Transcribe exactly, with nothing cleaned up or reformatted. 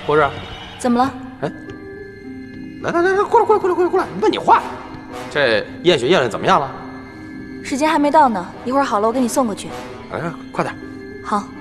博士， 怎么了？ 哎，来来来来，过来过来过来过来过来，问你话。这验血验的怎么样了？ 时间还没到呢，一会儿好了，我给你送过去。 哎，快点。 好。